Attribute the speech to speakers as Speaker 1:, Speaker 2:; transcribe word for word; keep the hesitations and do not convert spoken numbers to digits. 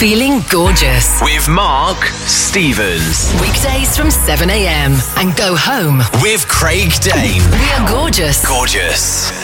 Speaker 1: Feeling gorgeous.
Speaker 2: With Mark Stevens.
Speaker 1: Weekdays from seven a.m. and go home
Speaker 2: with Craig Dane.
Speaker 1: We are gorgeous.
Speaker 2: Gorgeous.